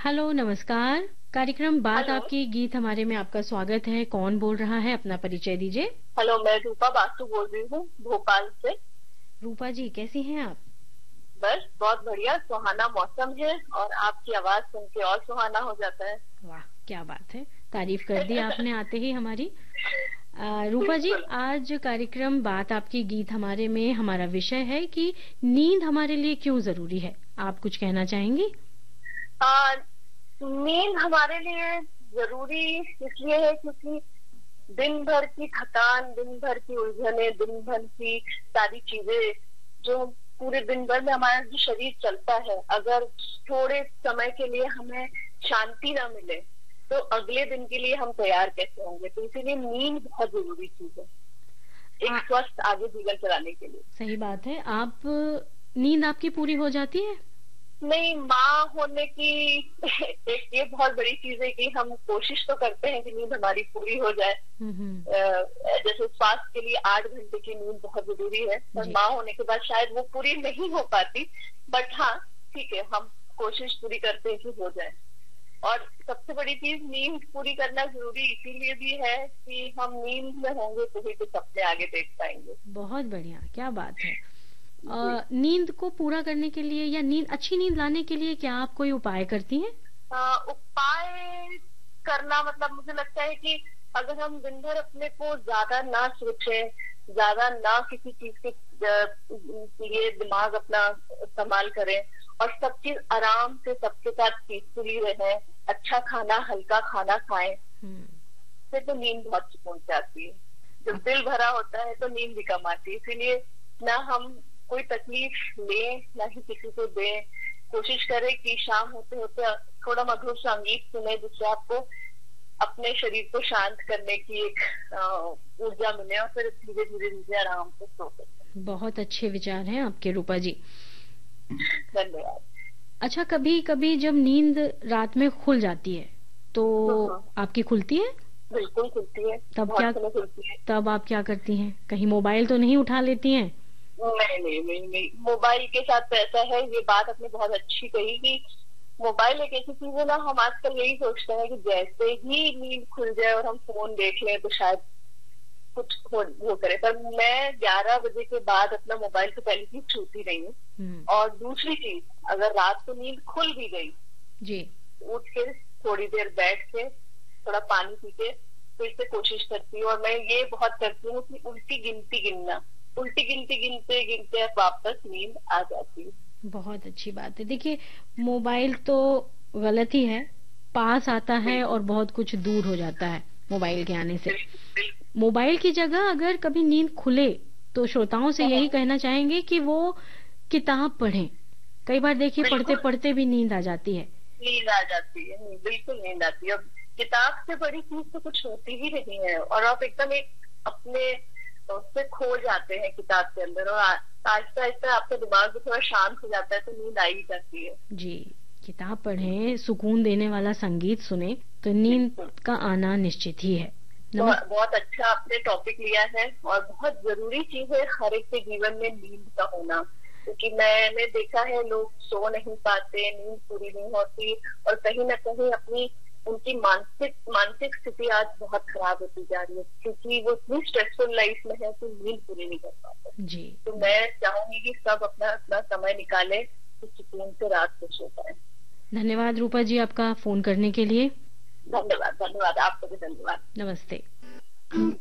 Hello, नमस्कार। कार्यक्रम बात हेलो। आपकी गीत हमारे में आपका स्वागत है। कौन बोल रहा है? अपना परिचय दीजिए। हेलो, मैं रूपा बासु बोल रही हूँ भोपाल से। रूपा जी, कैसी हैं आप? बस बहुत बढ़िया, सुहाना मौसम है और आपकी आवाज सुन के और सुहाना हो जाता है। वाह, क्या बात है! तारीफ कर दी आपने आते ही हमारी। रूपा जी, बिल्कुल। आज कार्यक्रम बात आपकी गीत हमारे में हमारा विषय है कि नींद हमारे लिए क्यों जरूरी है। आप कुछ कहना चाहेंगी? आ, नींद हमारे लिए जरूरी इसलिए है क्योंकि दिन भर की थकान, दिन भर की उलझने, दिन भर की सारी चीजें जो पूरे दिन भर में हमारा जो शरीर चलता है, अगर थोड़े समय के लिए हमें शांति ना मिले तो अगले दिन के लिए हम तैयार कैसे होंगे। तो इसीलिए नींद बहुत जरूरी चीज है आ, एक स्वस्थ आगे जीवन चलाने के लिए। सही बात है। आप नींद आपकी पूरी हो जाती है? नहीं, माँ होने की एक ये बहुत बड़ी चीज है कि हम कोशिश तो करते हैं कि नींद हमारी पूरी हो जाए। हम्म। जैसे स्वास्थ्य के लिए 8 घंटे की नींद बहुत जरूरी है, पर जी। माँ होने के बाद शायद वो पूरी नहीं हो पाती। बट हाँ, ठीक है, हम कोशिश पूरी करते हैं कि हो जाए। और सबसे बड़ी चीज, नींद पूरी करना जरूरी इसीलिए भी है कि हम नींद में होंगे तो ही कुछ अपने आगे देख पाएंगे। बहुत बढ़िया, क्या बात है। जी। नींद को पूरा करने के लिए या अच्छी नींद लाने के लिए क्या आप कोई उपाय करती हैं? उपाय करना मतलब मुझे लगता है कि अगर हम दिन भर अपने को ज्यादा ना सोचे, ज्यादा ना किसी चीज के लिए दिमाग अपना इस्तेमाल करें और सब चीज आराम से सबके साथ पीसफुली रहे, अच्छा खाना, हल्का खाना खाएं, हम्म। फिर तो नींद बहुत सुकून से आती है। जब दिल भरा होता है तो नींद भी कम आती है। इसीलिए ना हम कोई तकलीफ लें ना ही किसी को दें। कोशिश करें कि शाम होते होते थोड़ा मधुर संगीत सुने जिससे आपको अपने शरीर को शांत करने की एक ऊर्जा मिले और फिर धीरे धीरे धीरे आराम से सो सकें। बहुत अच्छे विचार हैं आपके, रूपा जी। धन्यवाद। अच्छा, कभी कभी जब नींद रात में खुल जाती है तो हाँ, आपकी खुलती है? बिल्कुल खुलती है, तब बहुत क्या समय खुलती है। तब आप क्या करती हैं? कहीं मोबाइल तो नहीं उठा लेती हैं? नहीं नहीं नहीं नहीं, मोबाइल के साथ तो ऐसा है, ये बात आपने बहुत अच्छी कही कि मोबाइल एक ऐसी चीज है ना, हम आजकल यही सोचते हैं कि जैसे ही नींद खुल जाए और हम फोन देख लें तो शायद कुछ वो करे। पर मैं 11 बजे के बाद अपना मोबाइल तो पहले ही छूती नहीं हूँ। और दूसरी चीज, अगर रात को नींद खुल भी गई जी, उठ के थोड़ी देर बैठ के थोड़ा पानी पी के फिर से कोशिश करती हूँ। और मैं ये बहुत करती हूँ कि उल्टी गिनती गिनना, उल्टी गिनती गिनते गिनते वापस नींद आ जाती है। बहुत अच्छी बात है। देखिए, मोबाइल तो गलत ही है, पास आता है और बिल्कुल बहुत कुछ दूर हो जाता है मोबाइल के आने से। बिल्कुल बिल्कुल। मोबाइल की जगह अगर कभी नींद खुले तो श्रोताओं से यही कहना चाहेंगे कि वो किताब पढ़ें। कई बार देखिए, पढ़ते बिल्कुल पढ़ते भी नींद आ जाती है। नींद आ जाती है, बिल्कुल नींद आती है। अब किताब से बड़ी चीज तो कुछ होती ही नहीं है और आप एकदम एक अपने उससे खो जाते हैं किताब के अंदर और आहिस्ता आहिस्ता आपका दिमाग भी थोड़ा शांत हो जाता है तो नींद आ ही जाती है। जी, किताब पढ़ें, सुकून देने वाला संगीत सुने तो नींद बिल्कुल। का आना निश्चित ही है। बहुत अच्छा आपने टॉपिक लिया है और बहुत जरूरी चीज है हर एक के जीवन में नींद का होना, क्योंकि मैंने देखा है लोग सो नहीं पाते, नींद पूरी नहीं होती और कहीं ना कहीं अपनी उनकी मानसिक स्थिति आज बहुत खराब होती जा रही है क्योंकि वो इतनी स्ट्रेसफुल लाइफ में है तो नींद पूरी नहीं कर पाते। जी, तो मैं चाहूंगी कि सब अपना अपना समय निकाले तो सुकून से रात को सो पाए। धन्यवाद रूपा जी आपका फोन करने के लिए। धन्यवाद, धन्यवाद, आपको भी धन्यवाद। नमस्ते।